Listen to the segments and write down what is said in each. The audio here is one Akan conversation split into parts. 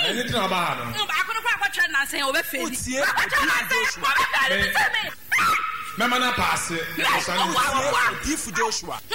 Anything about him. I couldn't watch and I say over 50. Mama na pass it. Joshua.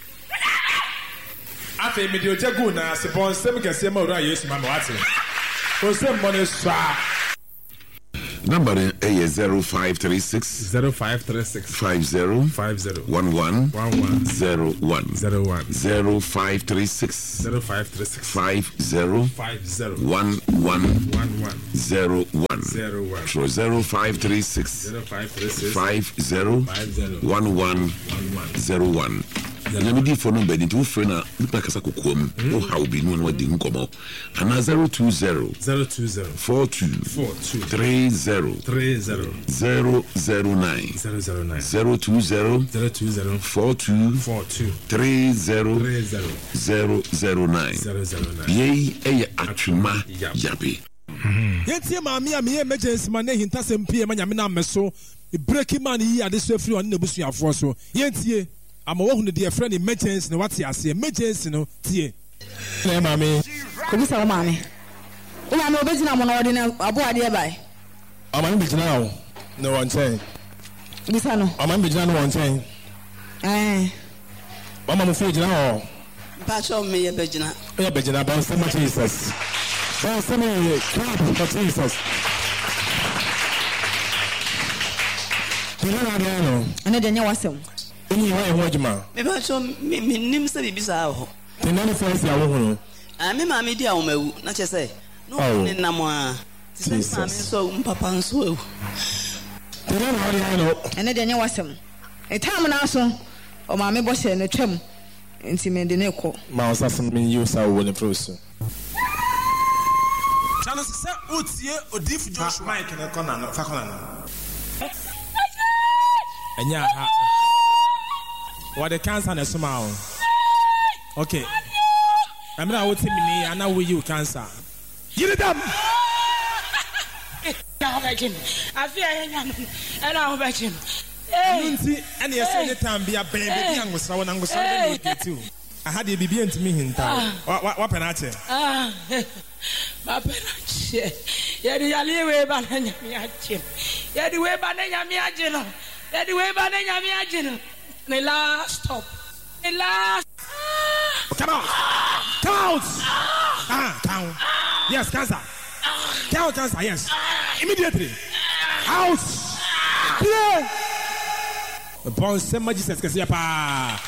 After me do jagu na se bon sem ke se ma ora Yesu mama wate. O sem mo ne swa. Number is 0536 0536 50 50 11 11 01 01 0536 0536 50 50 11 11 01 01 so 0536 0536 50 50 11 01 Namidi for no bed into friend nipa kasa kokom o how be no wadi nkomo ana 020 020 42 42 30 30 009 009 020 020 42 42 30 30 009 Ye atwuma yabe Yentie maami a me emergency man na hinta sempie ma nyame na meso breaking man yi ade so afiri on na busuafo so yentie ama wo hunu de friend emergency na wate ase emergency no tie na maami ko bisa wo maami obejina mo na odi na abo ade bai amani bijina o no one time bisa no amani bijina no one time mama mo fi jina o pa cho me ye bejina ba so much Jesus ba so me clap for Jesus Tena na no ene de nya wasem Any way wajima. Me ba cho me nim se bibisa ho. Tena no first ya wo ho. Me ma me dia wo mawu na che se. No ni na mo a. Ti se ma me so papa nso ewu. Tena na hori no. Ene de nya wasem. E time na so o ma me bo she ne twam. Enti me de ne ko. Ma osasem me use awo ne proso. Chano se otie Odif Joshua Mike na kona no fa kona no. Enya ha. What the cancer na suma o. Okay. I'm not what me and now you cancer. Give it up. I fear him and I'll bet him. Nti and yes anytime be a baby and was one and was too. I had a baby and me in town. What penache? My penache. Yet the alleyway banana miachim. Yet the way banana miagino. Yet the way banana miagino. The last stop. The last. Come out. Come out. Count. Yes, cancer. Count cancer. Yes. Immediately. Out. Clear. Bon, c'est moi Jesus que c'est pas.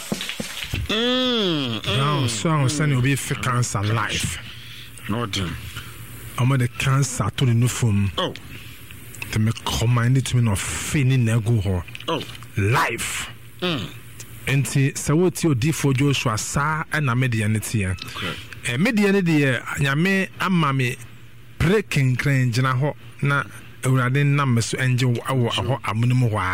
Now, so I'm saying you'll be for cancer life. Nothing. I'm the cancer to the new form. Oh. To me command it to me no feeling nego. Oh. Life. Enti sawoti odi for Joshua sa na media neti ya. Media ne de nyame ama me breaking crane gina ho na awurade nam so enje wo aho amunum wa.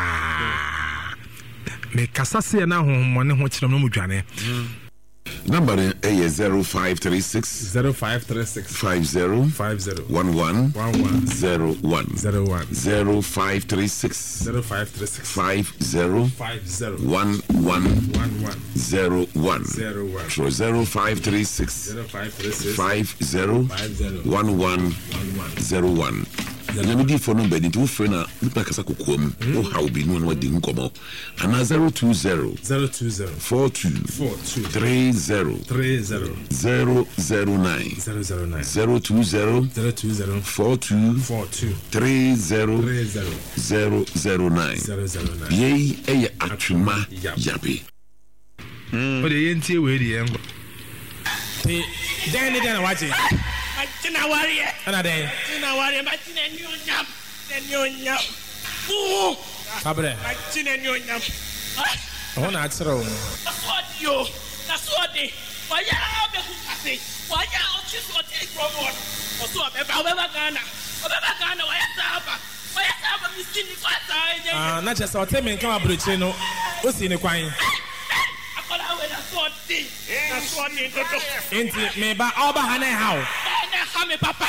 Me kasase na honhomone ho kyerem no mudwane. Number is 0536 0536 50 50 11 11 01 01 0536 0536 50 50 11 11 01 01 so 0536 0536 50 50 11 01 Namidi for no bed into friend nipa kasa kokom o how be no wadi nkomo ana 020 020 42 42 30 30 009 009 020 020 42 42 30 30 009 009 Ye atwuma yabe o de yentie we de engo Te den waje. Tina warrior. Ana den. Tina warrior. Tina nyonyam. Oh. Kabre. Tina nyonyam. Ho na atro. That's what they. Why ya be kukase? Why ya ochiso take promote? Oso abeba Ghana. Why ya saba? Why ya saba miskini kwa sai? Na just o tell me nkan abroche no. O si ni kwan. That's what they do. Enti me ba oba hane how. Me papa.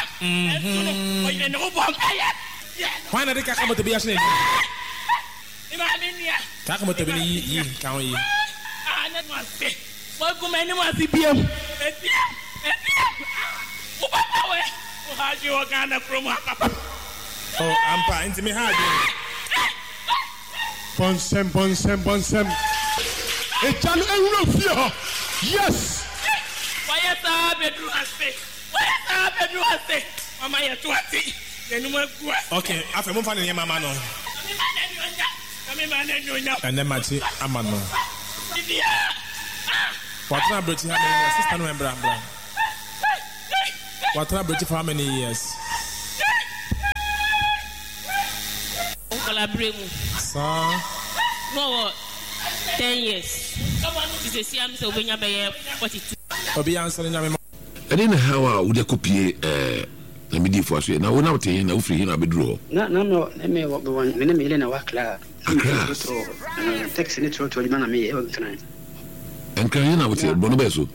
Why na de ka kamo to be asne. Imaminia. Ka kamo to be yi kan yi. Net was be. What go many was be biam. O papa we. haji wa Ghana from Papa. Oh, ampa into me haji. Bonsem. A channel and fear. Yes. Why is our bedroom has stay? Mama, you're 20. Okay, after moving on, Mama, no. And then, Machi, Amano. What can I bring you? How many years? Sister, no, Bram. What can I bring you for how many years? Sir? No, 10 years. This is a CM, so when you're 42. I'll be answering. I didn't know how would I copy the midi for us. Now, we're not taking no free in a bedroom. No, let me walk the one. When I'm in a work, text it to a man of me every time. And can you now with your Bonobeso?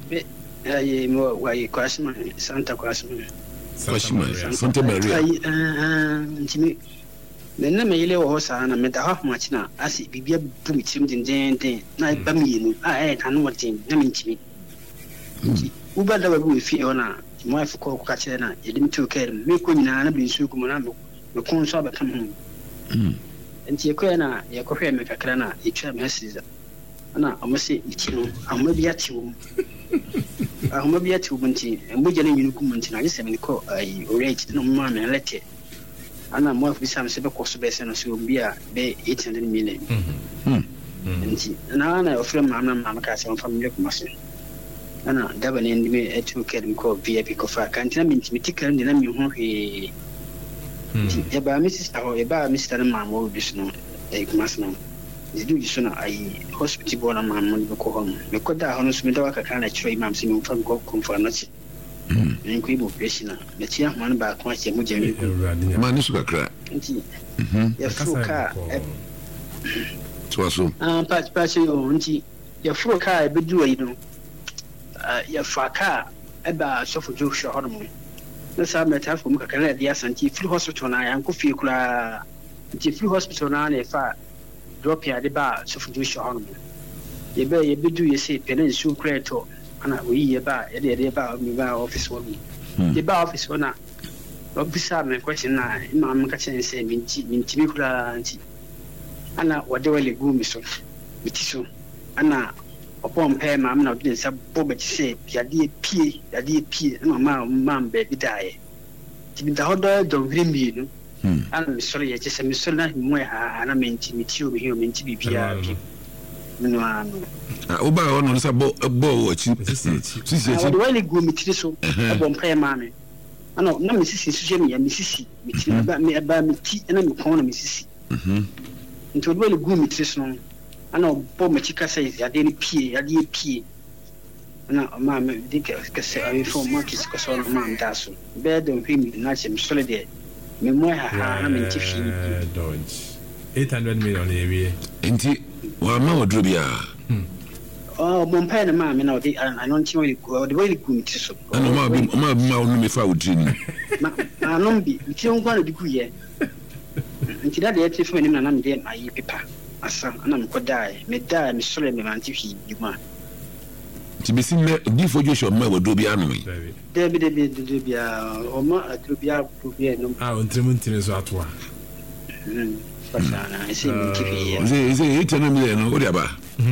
Why you question my Santa Crasman? Santa Maria. Jimmy. The name of Hosa and I met a half much now. I see be a boom, Jim, night Bammy. I know what Jim, naming Jimmy. Uber the way Fiona, my wife called Catchena, you didn't take care of me, Quina, be so common, the corn sob at home. And Tiaquena, Yacoria make a crana, each message. And I must say, I'm maybe at you. I'm maybe at you, and we're getting you, I just haven't called a rate no man and let it. And I'm more of some silver cost base and so be a bay 800 million. And now I offer Mamma Castle from York Master. And I double in me a 2 can call VIP Cofa. Can't tell me to be ticking the name of he. About Mrs. or about Mr. Mamma, this no, a master. Is do you sooner I hospital born a man when you go home. Because that honors me, I can't trade Mam Simon from go come for nothing. And Queen of Peshina, the chair one back once a Mujami. Manisuka crack. Your full car. Twasso. Passing your auntie. Your full car, but do you know? Your far car about Sopho Joshua Hormone. Let's have met from Kakala, the Asante, flu hospital, I am Kofi Kula, the flu hospital, and a far drop here at the bar, Sopho Joshua Hormone. You better you do you say, Peninsula Creator. And we about me by office one. The bar office one. Beside my question, Mamma Catchin say, Mintimicula auntie. Anna, what do I go, Miss? Mitiso. Anna, upon pay Mamma, didn't sub Bobet say, Yadia P, Mamma, baby die. To be the other don't bring me, I'm sorry, I just am so not more, and I mean to meet you, human to be PRP. No, Oba on a bow, what you really go Mitiso, upon pay Mammy. I know, no, Mrs. Jimmy and Mrs. about me about me tea and I'm calling Mrs. Into really good Mitiso. I know Bob Machika says, I didn't pee, Now, Mamma, Dick, I for Marcus Casson, Mam Dasso. Bed don't pay me, not him solid. Memoir, I'm in Tiffy. 800 million a year. Indeed, well, no, Drubia. Oh, Montpellier, and Mamma, now I don't really go the way good Mitiso. I know my foul Jimmy. I don't be, if you don't want to be here. Until that, the Tiffany and I'm there, my paper. Asa anam ko die me die me sole me manti hwi djuma ti be sin le before you show me we do bia no me de bia o ma do bia no ontrim so atoa pasana ese me kifi ze 8 million no odi aba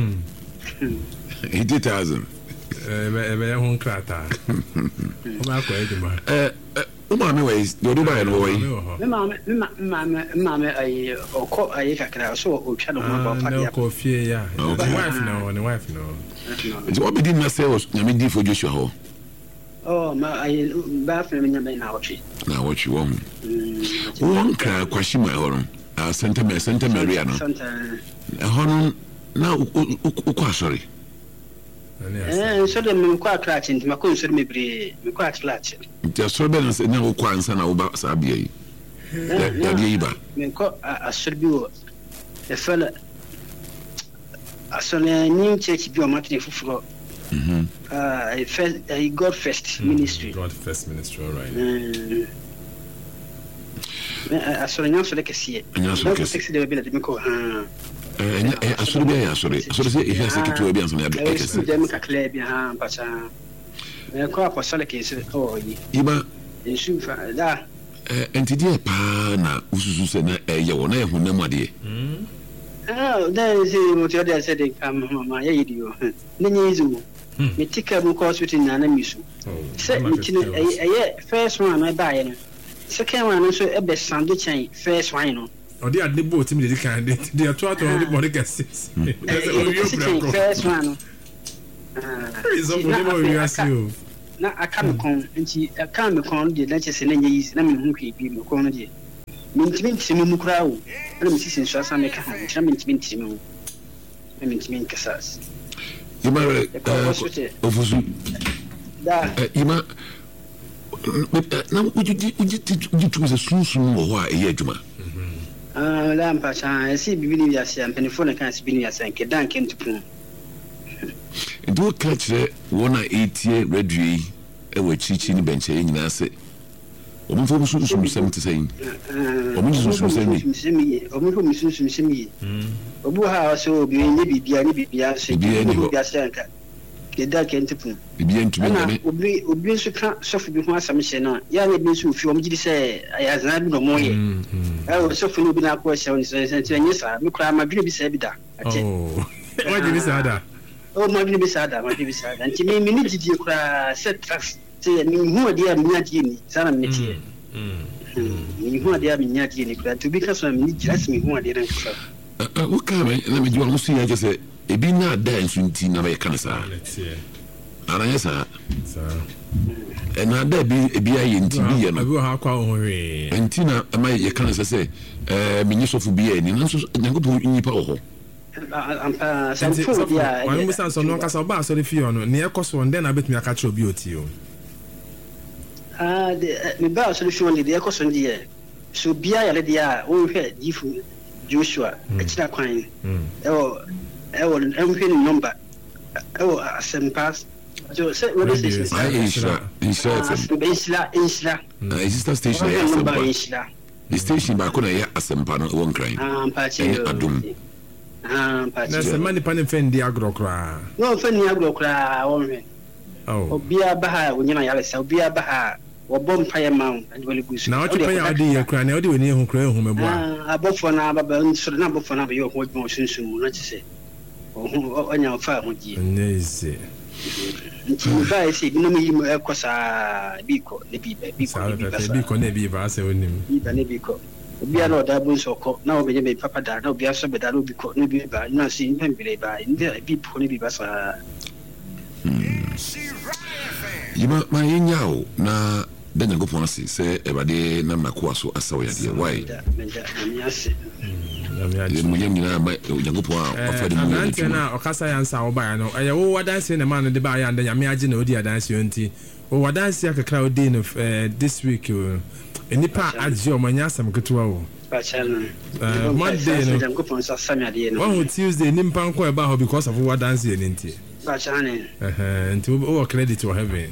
80,000 ebe ho krata o ma ko eduma Umami ways, do buy no way. Mamma, I call I kakra so o channel no coffee, yeah. Wife no. What we didn't say was I mean for Joshua. Oh, my bathroom in now what you want. One car question my horn. Santa Maria no. A horn now sorry. So the quite clutching, my concern may be quite clutching. Just so balance now, quite son about Sabia. I should be a fella. I saw a new church be a Martin for I got first ministry. God first ministry, all right. I saw a young so like a see it. And you also 60 the ability to make I should be sorry. So if you say to be on the club, but I call for Solid case. Oh, Iba nsu fa da entidi pa na ususu se na ye wo na ye honam ade da se mo ti oda se de kam mama ye yidi yo nenye izu me tika mu ko hospital na na misu se nti eye first one na ba ye no second one so e be sando chain first one no odi ade bo ti me dey kan dey ato the body gases first one is on the more you ask na aka me kon nti aka me kon de na chese na nyi na me hu kwe bi me kon no de mentimi mu kura wo na me sisi nso asa me ka ha na mentimi mu na mentimi kasas ima ofusu da ima na uji tuze sunsun wo ho a eye adwuma la mpacha esi bibini bi ase ampenifo na kan bibini ase nke dan kentupu do catch wona etie radio e wa chichi ni benche nyina se omo fo musu 70 omo musu 70 omo fo musu 70 obu ha so bi nye bibia se bi ase nka ke dan kentupu bibia ntumi ngane obi so ka sofu bi ho asam hye na ya na bi so fi omo gidi se ayazana bi no moye sofu no bi na ko hye on se nye sa me kura ma bi se bi da ate wajini sada ma bi sada nti me ni gidi kura set tracks se ni hu ade a minya die ni sana me tie ni hu ade a minya die ni kura to bi ka so me just me hu ade ran ka wo ka me na me jiwa musu ya jese ebi na da nsu nti na be kan sa ana yesa na da ebi aye nti bi ye no abi ha kwa ohwe nti na ma ye kan sa se me nyisofu bi ye ni nso nyangopo nyipa ho ampa sanfo dia wanu musa so no kasa ba so le fi ono ne ekoso nde na betumi aka chiro bi oti o me ba so le fi ono de ekoso ndi so bia ya le dia o hwe difu Joshua ekira kwan ewo emhwe ni number ewo asempas so say what is this Insla sister station the station ba ko na ya asempa no won kran adum na se mani panin fendi agrokra no fendi agrokra wonwe obia ba ha wonyama yale sa obia ba ha wobom paye maun adwale gusu na ochi paye adi ye kra na odi woni ehun kra ehun mebo abofo na baba nsoro na abofo na ba yo ho dwon sunsun na chise onya fa ho die neze nti ba ese bi no mi yim ekosa biko ne biko ne bi ba se onim bi ne biko obia na oda bu nsoko na obenye be papa da na obia so be da no biko ne bi ba na si mpembele ba ndi bi po ne bi ba sa yima ma yenyao na denya go ponasi se ebade na makoa so asawo ya de why mu yemina ma yangopo a afade mu yemina na okasa yansa oba no eye wo wadanse na man de ba ya nda nyame age na odi adanse yonti wo wadanse akakra odi no this week enipa age o manya asam ketewa wo Monday no yangopo so samia de no one Tuesday nimpa nko eba ho because of wadanse yenti bachane nti wo credit wo heaven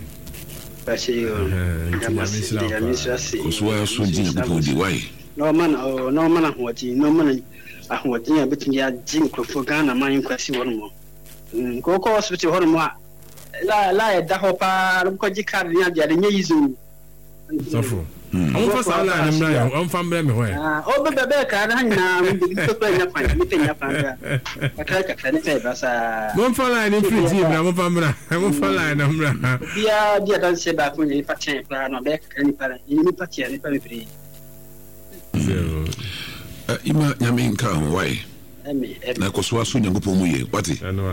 Kuswa so jin ko di why no man ahwati ya betin ya jin ko Ghana man kwasi won mo ko hospital hon mo la ya da hopa ko jikar ya dia de nyizu sofo on fa sala na mra ya on fa mra me ho o be ka na na mi to ko nya fa mi tenya fa ka ne fa basa mon fa la ni free na mon fa la na mra dia dan se ba ko ni fa chen fa no be ka ni para ni pa chen ni pa mi free ima nyame nka ho why na ko so aso nyangopo mu ye wati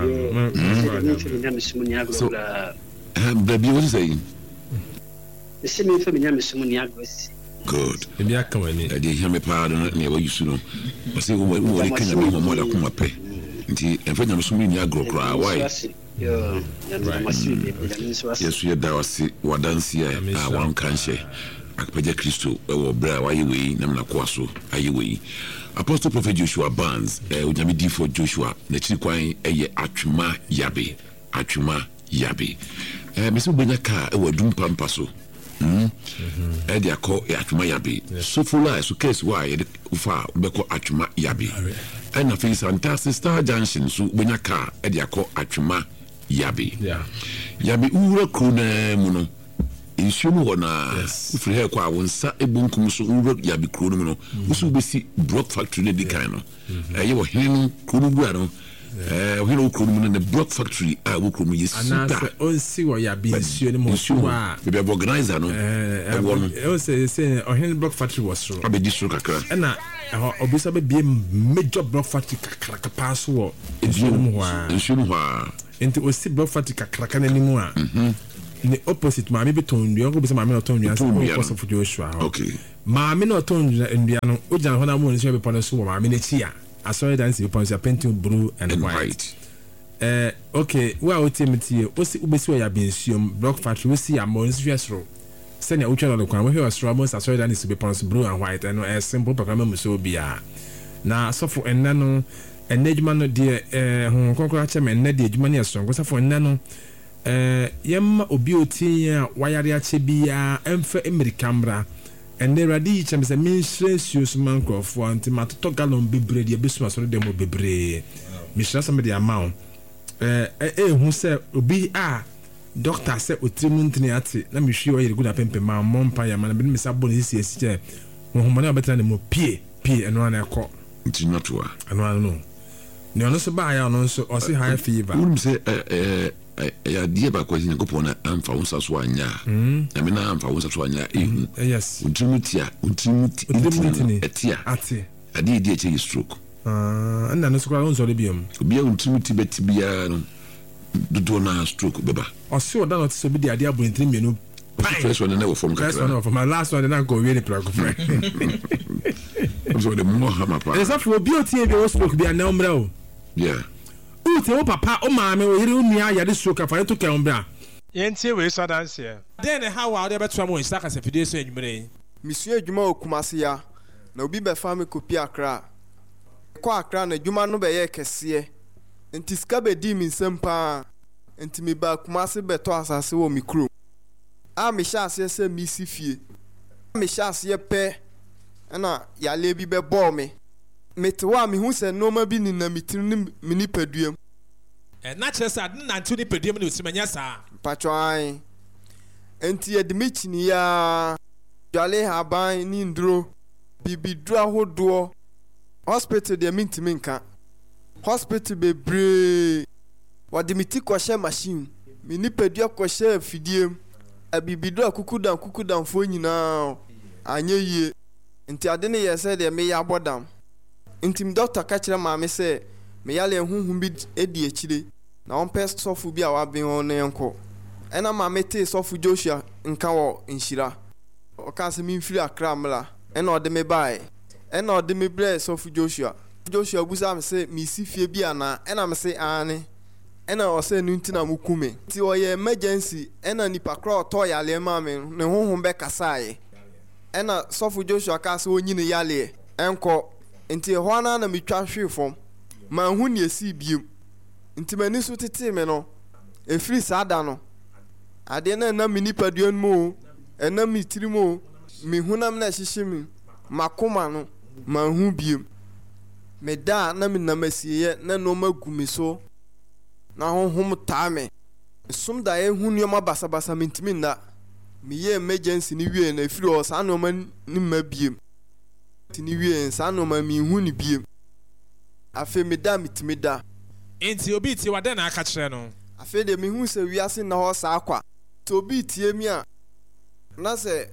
so baby what is saying semi family amesum ni agwesi good ebi aka wani e dey hear me pa no na e yusu no o say wo kanya me mo da kuma pe nti e fa nyamesum ni agrokra why yo yesu ye da wasi wadansi a wan kanhye akpaja Kristo e wo bra wa yewe na na kwa so ayewe Apostle Prophet Joshua Barnes onyame di for Joshua na chiri kwan eye atwuma yabe mesu benya ka e wadum pampa so edi akọ atwuma yabe so fula so case why ufa beko atwuma yabe na fe Santa Sister Junction so benya ka edi akọ atwuma yabe yabe ura krona mu no nsuo ho na ufiri he kwa wonsa ebonkum so wuro ya bi kuro no no usu besi block factory ne dikan no ye wo henu kuro bu ano henu kuro no ne block factory a wo kuro yesu ana onsi wo ya bi nsuo ne mo so a be organizer no o se henu block factory was so abedi so kakra na obisa be bi major block factory kakra pass wo nsuo mo ho a enti osi block factory kakra na nimu a the opposite maami be tondu yango be maami no tondu yanso ko so fu Joshua okay maami no tondu ndua no o jana hona mo nso be pon so maami na chi a asori dance be pon so painting blue and white okay wa o timiti o si ubesi o ya bensuom block factory o si amon nso hwesro sene o twa no kwan wo hwesro mo asori dance be pon so blue and white and no simple program mo so bia na sofo enna no enejuma no de hon konkora che me enna de ejuma ne so sofo enna no yemma obi otinya wayare ache bia emfa amerikamra ene radi chemse minhre sius mankrofo anti matoto galon bebre de besuma so de mo bebre mishra some de amount hu se obi doctor se otrimuntini ate na mihwi o yere guda pempe ma mompa ya ma na be misa boni sisi che ho na betra ne mo pie eno na ekọ ntinatwa eno no ne ono so ba ya ono so o se high fever se ya die ba kwa zina kopona amfa unsa so anya na me na amfa unsa so anya yes untimuti etia ate adi die che stroke anda no so kwa unso le biom obi untimuti beti bia no do na stroke beba o se o da no so bi di ade abontin mienu first one na form kakra first one for my last one na go really plug for so the more hammer pa esa for obi otie bi o stroke bi na omra o yeah uti o papa o maame o yiri unua ya de stroke fa to kan bra yentie we so dance here then how are they beto am saka se fidie so enwumere misu adwuma okumase ya na obi be fa me kopi akra ko akra na adwuma no be ye kese enti ska be di mi nsɛmpa enti me ba kumase beto asase wo mikro a me hyase se mi si fie me hyase pe na ya le bi be bɔ me metewa me hu se no ma bi ni na mitiri ni nipaduam na kyeresa na ntu nipaduam ni osimanya saa patwan enti edimichini ya jale haban ni ndro bibidura hodo hospital de mintimi nka hospital bebre wadimiti kwahye machine me nipadua kwahye fidiem abibidura kukudan fo nyina anye yie enti ade ne yese de me ya bodam intim doctor ka kire maame se me yale hunhun bi edi akire na on pest sofu bi a wa ben on enko ena maame te sofu Joshua nka wo nshira o ka se mi mfiri akra mla ena ode me bae ena ode me bre sofu Joshua busa me se mi si fie bi ana ena me se ane ena o se nu ntina mukume ti o ye emergency ena nipa kra to yale maame ne hunhun be kasae ena sofu Joshua ka se onyine yale enko nti hwana na mitwa hwefom ma hu ne esi biem nti mani so tete me no efiri sada no ade na minipaduan mu ena mitiri mu mi hunam na hyehye makoma no ma hu biem me da na mi namasiye na no magumi so na honhom taame sum da e hu nioma basabasa mintimi nda mi ye emergency ni wie na efiri o sa no ma ni mabiem tini wie nsa no ma mi hu ni biem afi me da mitimi da enti obi tie wada na aka kire no afi de mi hu se wiase na ho sa akwa to obi tie mi a na se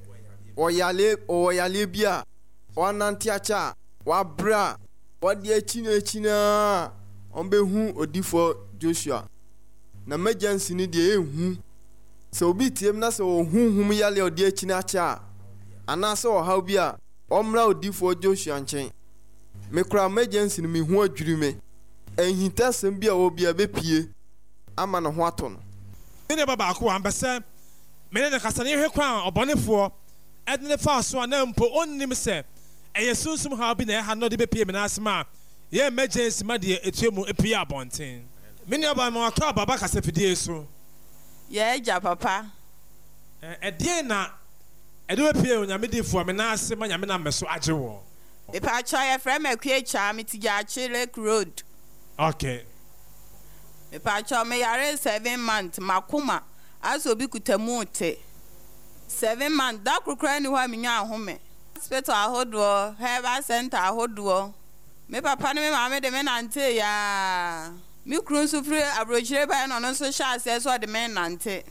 oyale bia wananti acha wa bra wadi echina onbe hu odifo Joshua na emergency ni de ehu se obi tie mi na se ohunhum yale odi echina acha ana se o ha bia omra odifo Joshua nchen me kura emergency ni me hu adwiri me ehintasem bia obi abepie ama no ho ato no ne baba ko ambese me ne kasane hwe kwa obonefo edne fa so na mpo onnim se eye sunsum ha bi na ha no de bepie me na asema ye emergency ma de etuemu epie abonten me ne baba ma ka baba kasafidie so ye ja papa edie na edo pie onyamedifo me na asema nyame na meso agewo e pa cha ye frem akuecha me tiga chile road okay me pa cha me yare 7 months makuma aso bi kutamu te 7 months da kokra ni ho amenya ahome hospital ahodo herbal center ahodo me papa ne me mama de me nante ya mi kru so free abrochire ba no no so sha ase so de me nante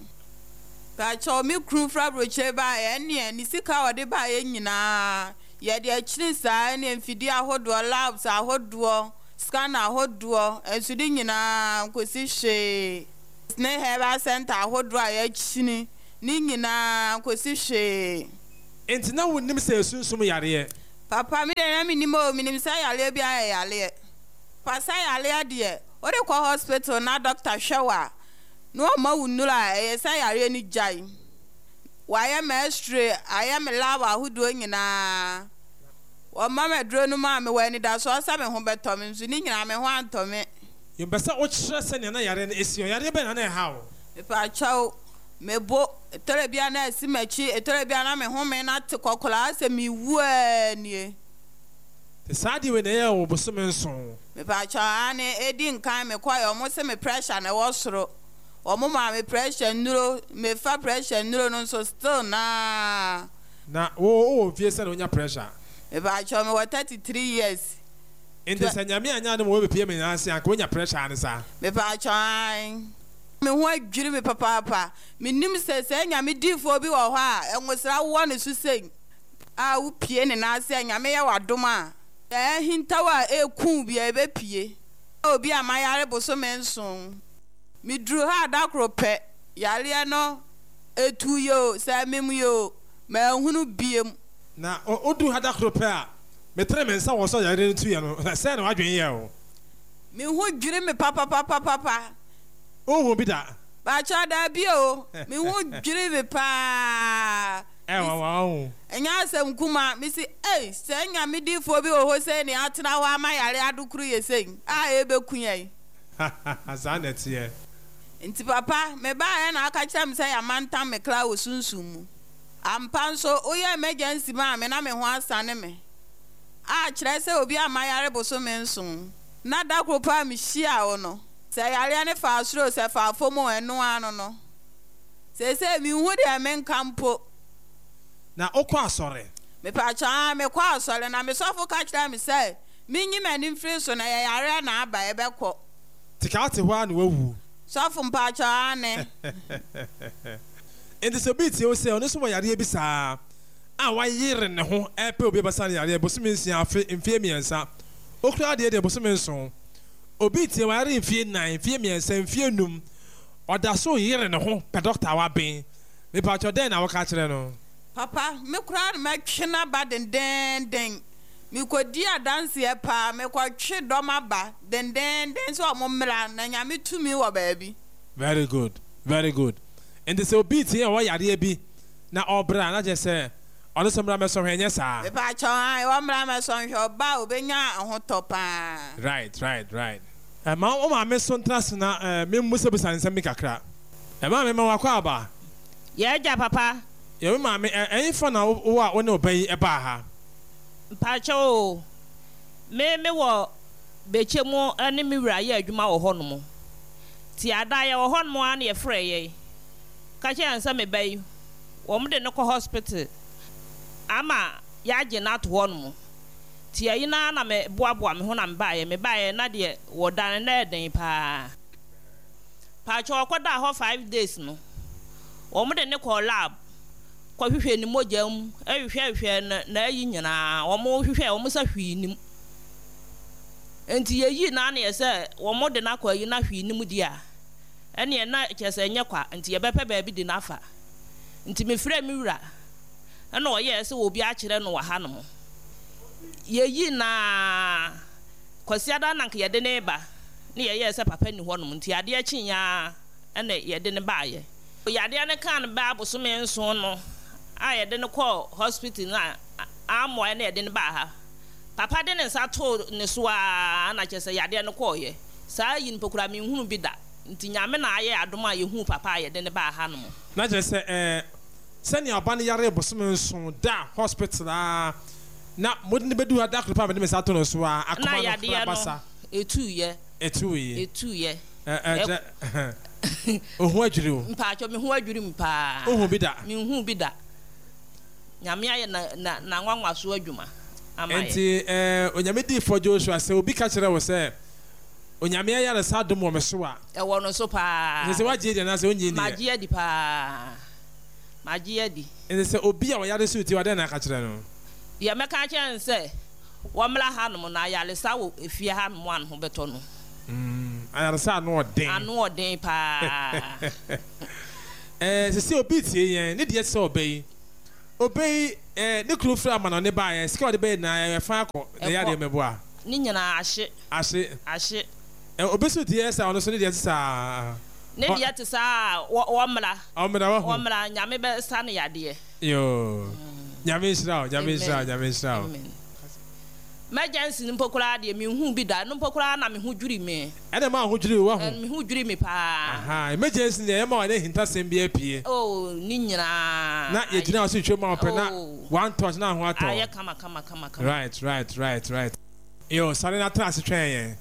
ka cho mi kru fra abrochire ba ene ni sika ode ba ye nyina ye de akiri saa ne mfidi ahodo labs ahodo scan ahodo esudi nyina nkosi hwe ne herbal center ahodo a ye chini ni nyina nkosi hwe enti na wonim se sunsum yare papa mi de na mi nim say yare bia yare pasa yare de o de ko hospital na doctor hwewa no ma wunura say yare ni jai wa ya mestre aya me lawa hudo nyina o ma me dro no ma me wani da so sa me ho beto me nsu ni nyina me ho anto me yembesa o kyerɛ sɛ na yare no esio yare be na ha o me pa chao mebo terebia na asimachi terebia na me home na te kokola se mi wu ani te sadi we na ye wo bosome nso me pa cha ane edi nkan me kwa yo mo se me pressure na wo soro o mo ma me pressure nuro me fa pressure nuro no so still na o vie se na onya pressure me pa cha me wa 33 years ende sanyame anya na mo be pie me na ase anka onya pressure ane sa me pa cha me ho adwiri me papa me nim se nyame difo bi wo ho a enwosra wo ne suseng a wo pie ne na ase nyame ye wadom a hintawa eku bi e be pie obi amayare boso menso me duru ha adakro pe yare no etu yo sa memu yo ma hunu biem na odu hadakro pe a me tre me nsa wo so yare tu ye no se na wadwen ye o me ho dwiri me papa oh bi da ba cha da bi o me hu dwiri be pa wow enya asem kuma me si se nya me difo bi o ho se ni atena ho ama yare adukuru ye sen e be kunye azanet ye nti papa me ba ya na aka kira me se ya mantam me kra wo sunsum mu ampa nso o ye emergency ma me na me ho asane me kire se obi ama yare boso me nso na da kro pa me hia o no se yare ne fa asuro se fa fomo enu ano no se mi hu de men kampo na okwa asore me pa cha me kwa asore na me sofo ka kira me se mi nyi mani mfiri so na yare na aba e bekọ tikate ho na wawu sofo mpa cha ne ende so biti o se ono so yare bi saa wa yire ne ho e pe obi basa yare bosumi nsia afi mfie miensa okra de bosumi nso obi tie ware mfie 9 mfie miensa mfie num oda so yire ne ho pe doctor wa ben me pa cho den na wo ka kire no papa me kura me twena ba den me ko di adanse e pa me ko twe doma ba den so mo mra na nyame tumi wo baabi very good and this obi tie wo yare bi na obra na je se ono so mra me so hwenye sa me pa cho ai wo mra me so hwe ba obenya ahoto pa right ma o ma me so ntras na me musa bisa nsem kakra ma me ma wakwa aba ye ja papa ye ma me fo na wo a wo ne obai e ba ha pacho me wo bechemu ani mi wura ye adwuma wo ho no mo ti ada ye wo ho no mo an ye frɛ ye ka che ansa me bai wo mo de no ko hospital ama ya je na to ho no mo ti ayi na me boaboa me ho na me ba ye na de wo dan na eden pa pacho ko da ho 5 days no wo mo de ne ko lab kwa hwehwe ni mojam ehwehwe na ayi nyina wo mo hwehwe wo mo sa hwi nim enti yeyi na na yese wo mo de na kwa yi na hwi nim dia ene na kyese nye kwa enti ye bepe ba bi di na afa enti me frɛ mi wura na wo ye se wo bi a kyerɛ no wa ha no yeyi na kwasiada na nke ye de ne ba ne ye se papa ni ho no enti ade a kyinya ene ye de ne ba ye yade ne kan ba aboso me nso no ye de ne call hospital na amo na ye de ne ba ha papa de ne nsa to ne so a na kyese yade ne call ye saa yin pokura me hunu bi da nti nyame na aye adom a ye hu papa ye de ne ba ha no na kyese sani aba ne yare aboso me nso da hospital na modin bedu ada akropa me nsa to no so a akoma no basa etu ye Ohu adwiri o. Mpacho me hu adwiri mpa. Ohu bi da. Me hu bi da. Nyame aye na nwanwa so adwuma. Enti onyame di for Joshua say obi ka kire wo say onyame aye na sa dom wo me so a. E wo no so pa. Say waje di na say onyi ni. Magie di pa. Magie di. Enti say obi a wo yare so ti wa den na ka kire no. Dia me ka kire say wo mla ha no na yale sa wo efie ha mo an ho beto no. Ayaresa no odin. Anu odin pa. Se obi tie yen, ne de se obey. Obey ne kru fra ma no ne ba yen, sika ode be na fa akọ, ne ya de meboa. Ni nyina ahye. Ahye. Obi so tie sa ono so ne de sa. Ne de te sa wo mla. Wo mla nyame be sa ne yade. Yo. Nyame shira. Emergency mpokura de me hu bi da no mpokura na me hu dwuri me ene ma hu dwuri wo me hu dwuri me pa aha emergency de ma wale hinta sem bi apie oh ni nyina na ye gina so twa ma pe na one touch na ho ato aye kama right yo sare na tra se twen yen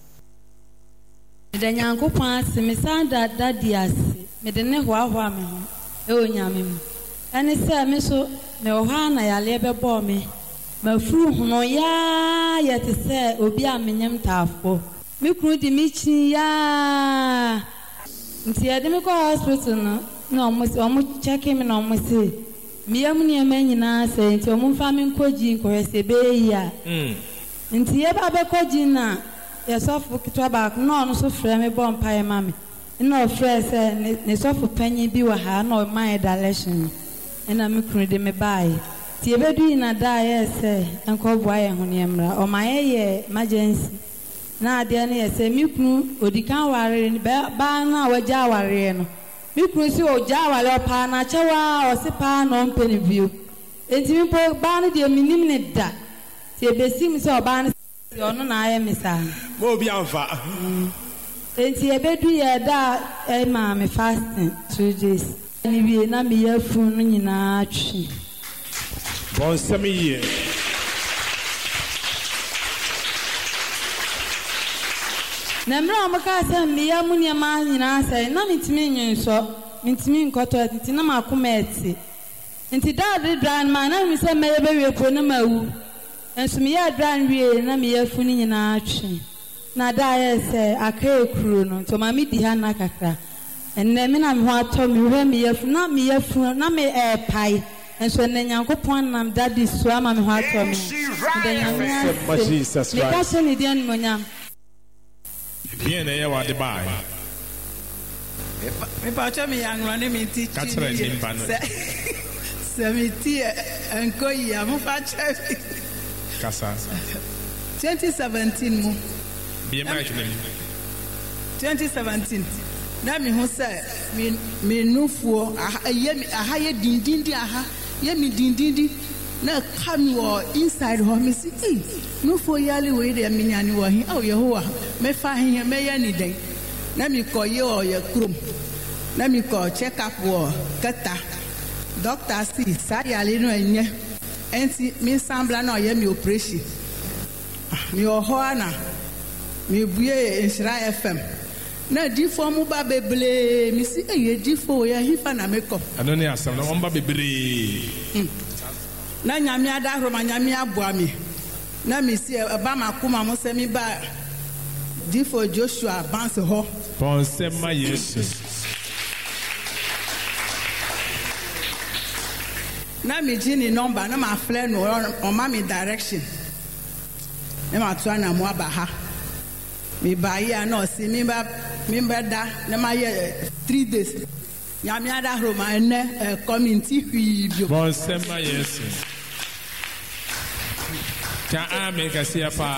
de nyankopon ase me sanda dadi ase me de ne hoahoa me ho e onyame mu ene se me so me ho na yale be bo me mafuru hono ya yete se obi amenyem tafo me kru di mi chi ya nti ade me ko hospital no omo check me no omo se mi am ni amanyina se nti omo fa me nkoji nkohese be ya nti e ba be koji na ya sofu kitwa ba no so frɛ me bɔ mpae ma me na ofrɛ se ne sofu panyi bi wa ha na o my direction ena me kru de me bai ti ebedu na da yese enko boa ye ho ne mra o ma ye emergency na ade na yese mi kunu odikan ware ba na waja ware no mi kunu si o ja wale pa na chewa o se pa no mpeni view enti mi po ba na de minim ne da ti ebesi mi se o ba na si ono na aye mi sa mo bi anfa enti ebedu ye da e ma me fasting 2 days ni bi na mi ya fun no nyina atwi bon semi na mra amaka se miya munya ma nyina sai na mitimi nyinso mitimi nkoto ati na makoma eti nti dad dran ma na mi se meye be we po na mawu enso mi ya dran wie na mi ya funi nyina atwe na da ye se aka ekuru no to ma mi di ha na kakra enne mi na mi ho ato mi we mi ya funu na me pai enso ne nyankopon nam daddy so ama me ho ato mi de nyame Jesus Christ me ka se ni dia no nyam bien na ye wa de bai me pa cha mi yang run me teach ka tre ni ba no se mi ti enko ya mo pa cha kasa 2017 mu bien ma je 2017 na mi ho se mi nufuo aha ye dindindi aha ye mi dindindi na come wo inside ho me see nufuo yali we de mi nyane wo hi o yehowa me fa hi me ya ni den na mi ko ye o ye krum na mi ko check up wo kata doctor si sa yali no enye enti mi sambla na ye mi operation mi o ho ana mi buye Insira FM na difo mu ba beble mi si eye difo ya hifa na meko anoni asam na omba bebre na nyame ada roma nyame aboa mi na mi si ba makoma mo se mi ba difo Joshua Banse ho ponse ma Jesus na mi jini number na ma flare no on ma mi direction na ma to na mo abaha mi ba ya no si mi ba da na ma ye 3 days nyame ada roma ene community hwibio bon sema yes ka America sia pa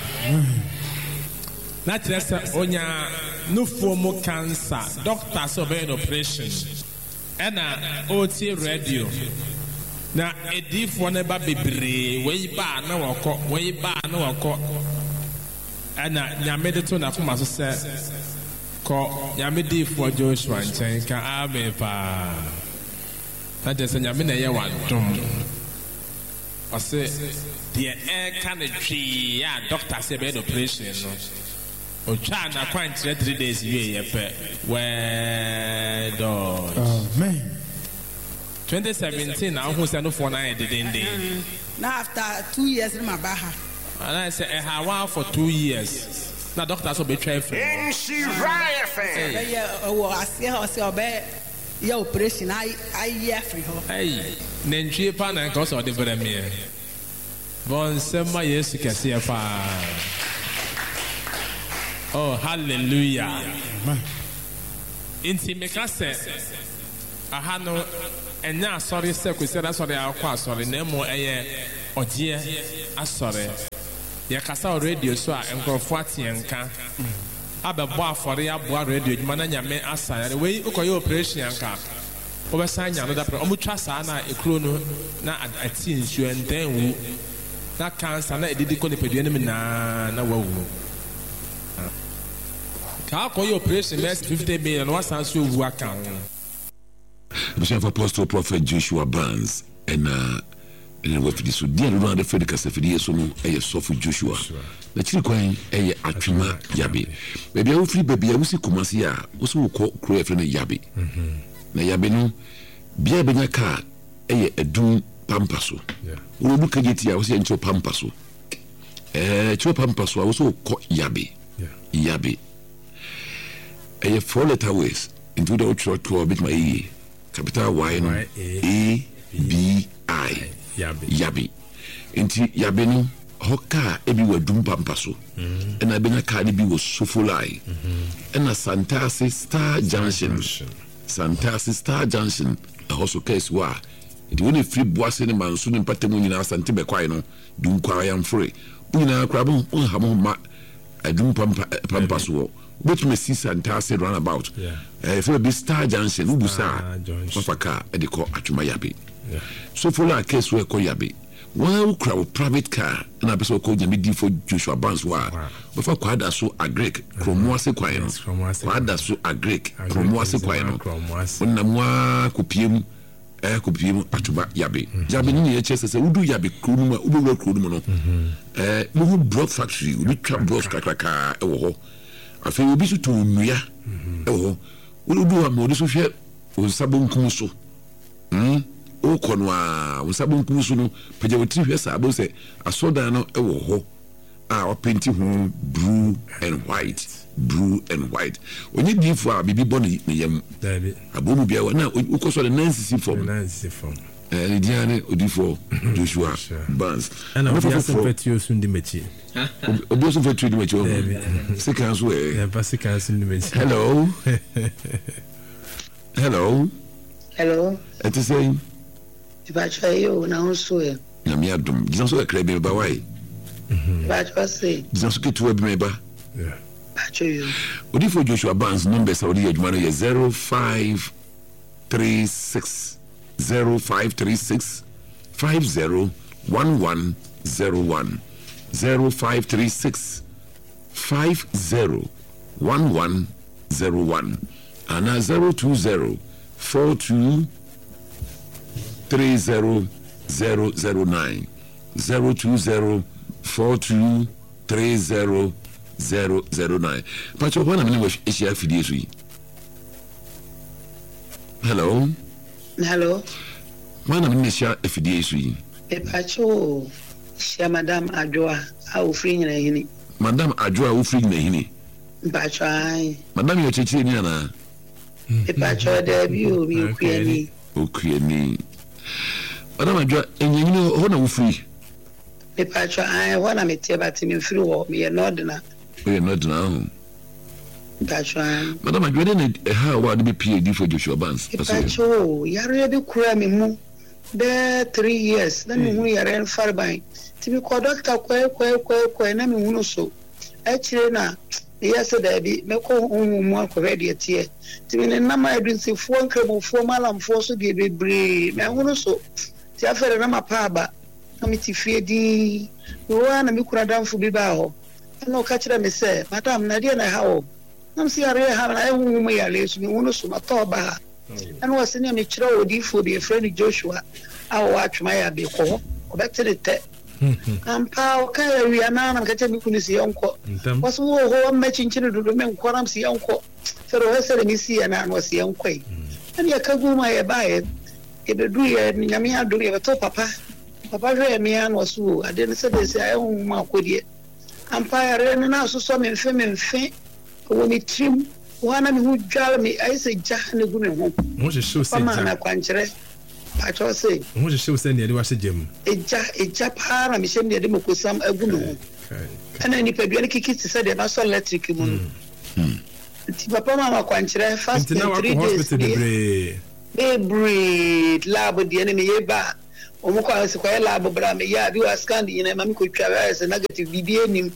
na tresa onya nufuo mo cancer doctor so be an operation ena oti radio na edifo na ba bebre we ba na wako ana nyame de to na koma so se ko nyame di for Joshua nchen ka ame pa na de se nyame na ye wadom ose de e ka na twi ya doctor say be operation no Ochana quantity 3 days ye pe. Where dog. Amen. 2017 now who said no for 9 didn't they? Now after 2 years in my baha. And I said I had one for 2 years. Now doctors will be trained. I see her say obey your operation. I hear free her. Hey, Nenchi pan and cause of the premier. Bon sema yes you can see a fire. Oh, hallelujah. Inti meka se aha no enya sorry se ko se da sorry akwa sorry na mo eye ogie asore ya kasa radio so a enkrofo atienka abebo afore ya bo radio djuma na nyame asaya we ukoye operation anka obesan nya no da pre omutwa sa na ekro no na ati nsu enten wu na cancer na edidi ko ne pedua ne na wawu ka ko your operation less 50 million was answer wu account. Bishop Apostle Prophet Joshua Barnes and what for this dear no the Fed Casafidi so no e so for Joshua na chiri kwan e atwema yabe baby a free baby a wusi kumasi a wo so ko kro e friend yabe na yabe no bia benya ka e edun pampaso wo du kageti a wo se ncho pampaso cho pampaso a wo so ko yabe yabe a 4 letter ways into the short to bit my capital Y no A B I yabi into yabeno hoka ebi wadum pampaso and I been a car be was so full eye and a Santasi Star Junction a also case wa it only free boss in man soon in Patamunia Santibe Quino dum quiam free una crabum ma a dum pampaso which may see Santasi run about if we be Star Junction ubusa mafaka e de ko atuma yabi so for a case where koyabe one crowd private car and a person called Jamidi for Joshua Barnes wa before kwada so agrek kromwase kwaino kwada so agrek kromwase kwaino onna mwa kupiem atuma yabe yabe ni ye chese se udu yabe kronu ma ubu kronu no no block factory ubi trap block kakaka e wo ho afi obi so to nua e wo ho udu ha mo so hwe o sabonkum so o konwa wo sabonkum so no pagya wotri hwe sa abo se asoda no e wo ho a o painti ho blue and white onye difo a bibi boni ne yam abomu bia wa na ukoso de nansisi form ni diane odifo Joshua Barnes ana obi asempetio sundi mechi obi asempetio di mechi sekanso ba sekanso ndi mechi hello et say Bacha yo na unso e na mi adum gisanso ekra bi ba wai Bacha say gisanso ketu bi me ba Bacha yo odifo Joshua Barnes number saudi adwuma no ye 0536 501101 0536 501101 and 020 42 30009 020 42 30009 Pacho when am we share video so hello when am we share video so Pacho share madam Adwoa a ofri nyina hini madam Adwoa ofri nyina hini Pacho ai madam yo chechi ni ana Pacho de bi obi okuani madam Adwoa enyini ho na ofri Pacho ai wana metie batimi mfiri wo me nodna Pacho ai madam Adwoa ne ha wa de PhD for Joshua Barnes Pacho yare bi kura me mu de 3 years na me hu yare farban timi ko doctor kwe na me hu so achire na yes da bi me ko hu mu akore tie timi ne na ma edunsi fo nkremofo malamfo so de bebre me hu so ti afere na mapaba na mitifie di wo na me kura danfo bi ba ho na o ka kire me se madam na dia na ha o na msi yare ha na hu mu yare so me hu so matoba and was in a chiro odifo be friend Joshua our watch my be ko obetete ampa o ka wi ana na ka che mi kunu si yonko wasu ho ma cincin dudu men koram si yonko fero hesere mi si ana no si yonko ani aka guma ya bae e be du ya nyame adu ya to papa hwe mi an wasu ade ne se de se ayu ma kodie ampa ya re na so so me mfe woni trim wana mi hu dwala mi ai se ja ne gu me ho mo je show se ja na kwankyere pacho se mo je show se ne de wa se jam eja para mi se ne de mo kosam agu me ho ana ni pedua ne kiki se de na so electric mu ti papa mama kwankyere fast 3 days every lab de ne me yeba omo kwa se kwa lab bra me ya bi wa scan de ne mami ko twa se negative bibi enim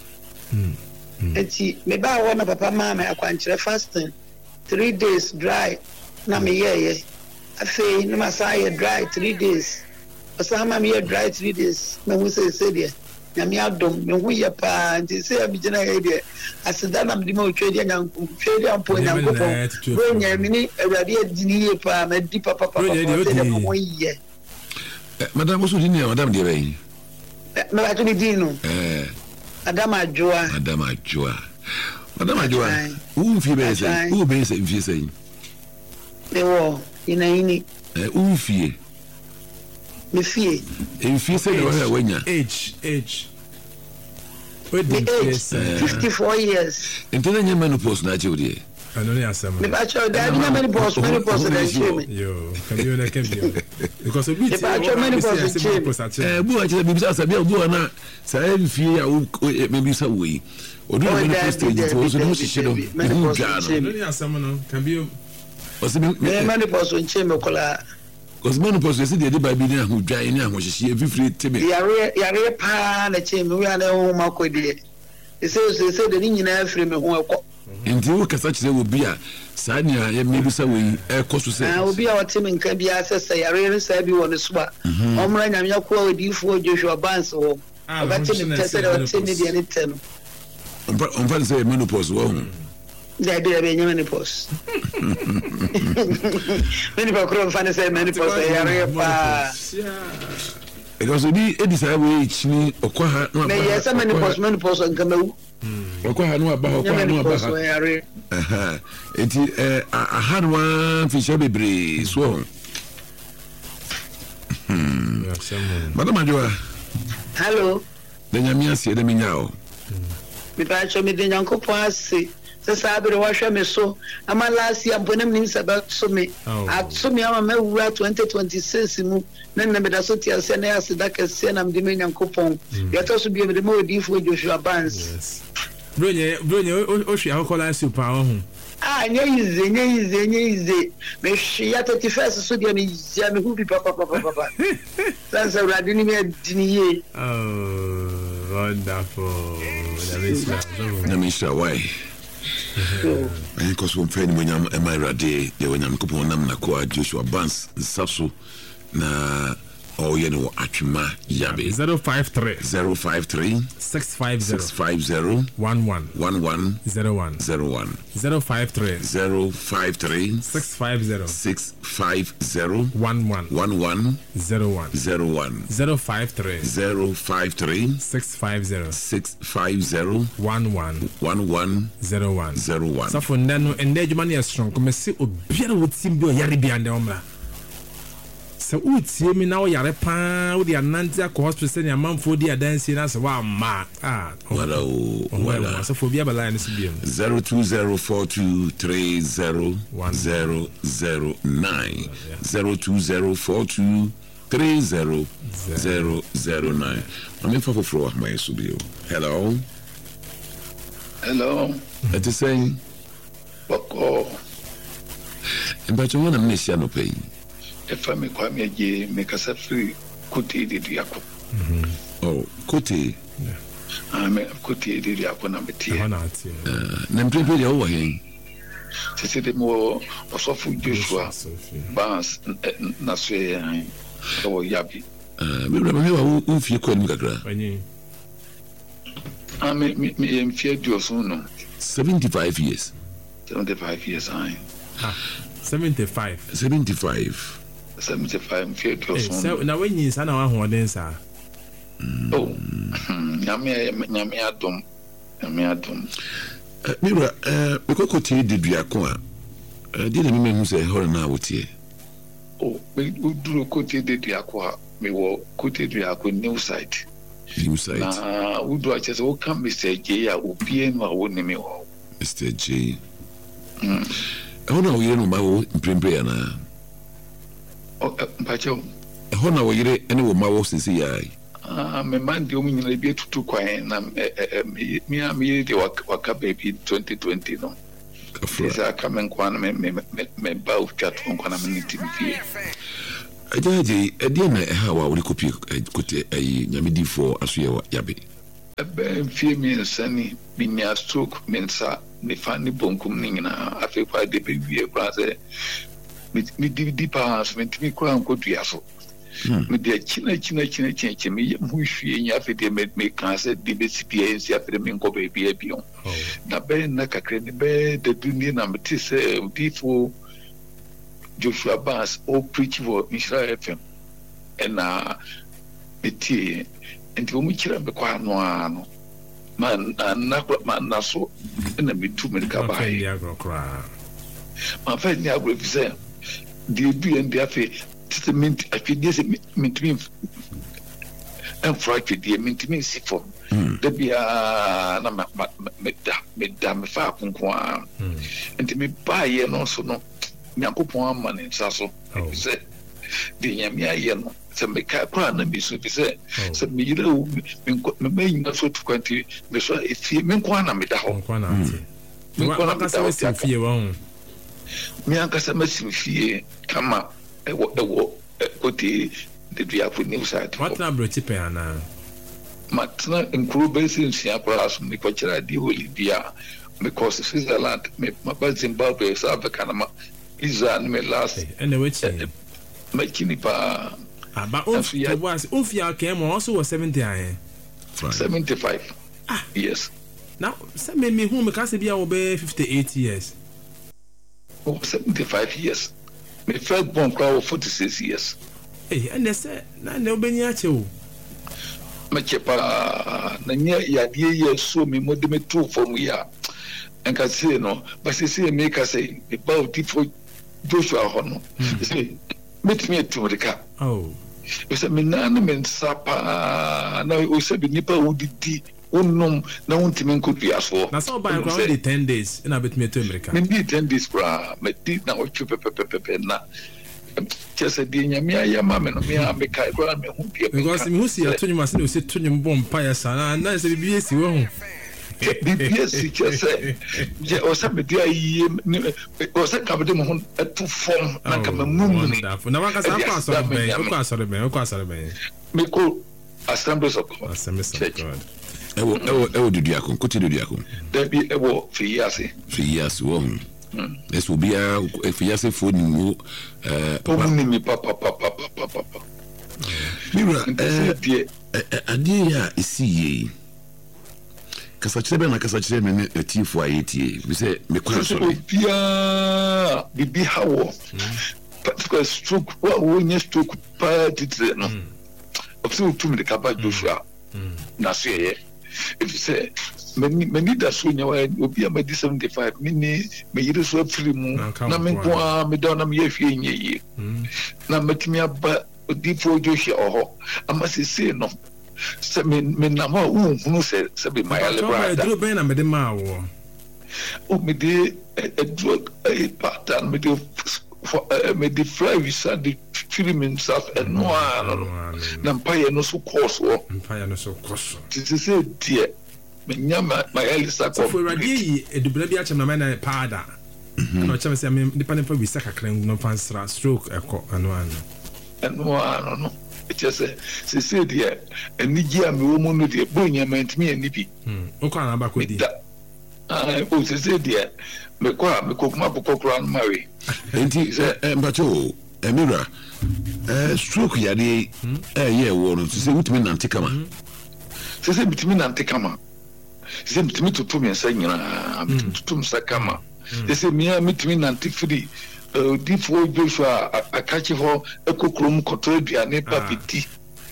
eti me ba wona papa mama akwankyere fasting 3 days dry na me ye afi no masaya dry 3 days osama me dry 3 days me hu se de na me adom me hu ye pa nti se abi gina ye de asida na me mo twedi anyanko twedi ampo nyanko bo nya me ni awrade adini ye pa me di papa de mo ye madam osu di ni madam de bey me ba to di no Adama Joa. Umfi mfi say. Ewo, ini. Umfi. Me fie. Mfi say no wanya. Age. What the age? 54 years. Intena nya menopause na chudi. Anoni asama. Me ba cho da nya menopause na chemi. Yo, can because obi ti menopause bu a chele bibisa sabia bu na sa mfi ya me bisa we. Odu menopause stage to so no hihye do. Anoni asama no can be menopause chemi kola. Because menopause is the baby na hu dwan ni ahohye efifiri teme. Yare pa na chemi we na ho makodi. Ese de ni nyina afiri me ho ekọ. Nti wo kasa kire wo bia saa nia ya mebisa we ekoso se obi a wote nka bia sesa yare ne sa bi woni soba omra nyame yakwa odifo Joshua Barnes ho abati ne tese de wote ne de ne teno on say menopause wo da de be nyame menopause menopause kro fan say menopause yare pa because obi edisa we chini okwa no me yesa menopause nka mawu okwa ha no aba enti ahanwa fisha bebre so madam Joa hello Nyame asie de menyao mi pa cho mi de nyankopon ase se sabere wa hwe me so ama last year bonam nim saba so me atso me ama mewura 2026 mu na me da so ti ase na ase da kese na me de nyankopon ya to so bi me de mo odifo Joshua Barnes Bronye o hwe akola super ho nye me hwe 31 so dia me ya me hu bi papa sansa radini me diniye wonderful Namisha why because one friend when am I ready ya when am kupon nam na ko Joshua Barnes saso na you know atuma yabe 053 650 11 01 050 650 11 01 053 650 11 01 so for nano and edge is strong come see obiara wotim bi o yare bi ande omra so utie mi na o yare pa o di anante akọ hospital ne amanfo di adansi na so wa ma wala so for bi abala ne sibiem 0204230009 0204230009 I'm for floor my subio hello it is saying boko but you want to miss ya no pay if I'm a me kasa free kuti di yako kuti I'm kuti di yako na beti na mpempe ya wo hen sisi de mo osofu Joshua Barnes na so yan so yabi me wa ufie ko ni kakra me mfie dioso no 75 years I 75 mfie dioso so na when you sana wa hoden sa Oh, nyame adom. Mira, because tie de duako a de na me hu say hore na wotie. Oh, me duro kote de duako a me wo kote duako new site. Na udo a chese wo kan Mr. J a obie no a wo ne me ho. Mr. J. Hona wo yire no ma wo mprempre na. Oh, mpacho. Hona wo yire ene wo ma wo sisi yai. Me man di omunyina bi tutu kwan na me de waka baby 2020 no. Kafra kamen kwan me ba u chat kwan na me tim fie. Ajaje ede na ha wa wo kopi kote ayi nyamedi for asoye wa yabe. Ebe fie mi nsani binya stroke mensa ne fani bonkum ni nyina afi kwa de be wie kwa se mi di pass me timi kwa nko duaso. Me de china me mu hwie nya afi de me kan se de be CPNC afi me nko be bion. Na be na kakre ne be de dunia na me ti se before Joshua Bass o preach for Israel FM na eti enti wo mu kira me kwa no man na so na me tu me ka ba yi ma fa ni agro fi se de bi en de afi testament afi de se mentimi en fracture de mentimi si for de bia na me da me fa konkwa enti me ba ye no so no nyakopon amane nsaso se de nyame aye no se me ka kwa na bi so bi se me yire wo me nyina so to kwanti me so efie me kwa na me da ho me kwa na ka se fie wo me anka se me fie kama ewo koti de bia fu ni usat what na bro tipe ana matna nkuru besi nsia kwa so me kwa kira di Olivia because Switzerland me ma Zimbabwe South Africa na Israel me last and the which makini pa but Ufia came also was 70 75 yes now send me who because be over 58 years 75 years me first born crowd 46 years and they say na ne obenya che me chepa na nya ya die so me mode me two from ya and can say no but say make us say about different Joshua hono say meet me to the car we say me na me sapa na we say be nipa udidi onnom na wontimi nkodu aso na so by around the 10 days na bet me to America me be 10 days bra me di na o chupe pepe na just di nyame aya ma me no me ameka bra me hu bia because me hu si atonyum ase no se tonyum bompa ya sana na se bi esi wo hu BBS just je o sa me dia yi o sa ka be mo hon to form na ka mum ni na wa ka sa kwa so be me ko Assemblies of God ewo dudu akon ko ti dudu akon there be ewo fiyase wo this will be a fiyase for ni papa mira ade ya isi kasa chire me ne tifo ayetie bi se me kwa so bibi hawo particular stroke wo nye stroke pa titre no obso tum de kaba Joshua na so ye if you say many da so nya wa obi a medi 75 me yire so afiri mu na me kwa me don na me yefie nye na matimi aba odipo Joshua oho amasese no se me na ma unu se be my brother dro ben na me de ma wo o me de drug a pattern me de fly visa de film himself and no na mpaye no so course this is it dear me nyama my elisa ko for radio edubra bi achem na me na pada no chem se me dependent for visa kakran no fansra stroke eko ano no it just say dear and nigia me wo mu no de bonya mantimi anibi o kwa na ba ko di o say dear me ko kuma bokokura no mari enti mbacho emira stroke ya de ye wo no say wutimi nante kama say bitimi nante kama say bitimi toto me nsa nyina toto msa kama say me mitimi nante free difo Joshua akachi ho ekokrom koto aduane babiti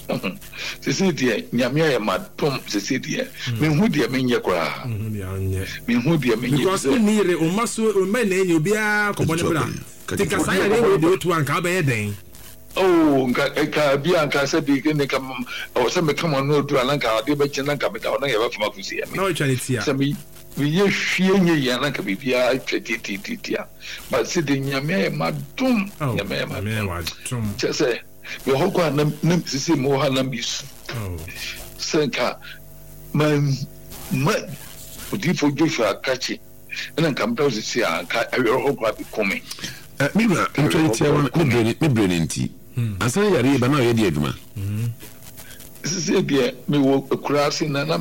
sisi deɛ nyame ayɛ matom sisi deɛ menhu deɛ menyɛ koraa menhu deɛ menyɛ because ni re o maso o me na enye obia kɔbɔ ne bra tika sa ya re de otu anka ba yɛ den oh nka bia nka sɛ bi ne ka o sɛ me kama no otu anka de ba kyena nka me da na yɛ ba fama kusi ya me na o twa ne tia sɛ me yɛ hwie nye ya na ka bibia twetitia but sɛ de nyame ayɛ matom nyame ayɛ matom kyɛ sɛ me ho kwa na sisi mo ha na bisu sɛ nka ma odifo Joshua Kachi ɛna nka mta sisi anka awɛrɛ ho kwa bi kome mibra ntwɛntia wa mibrene nti asan yare ba na yɛ di adwuma sisi deɛ me wo kurase na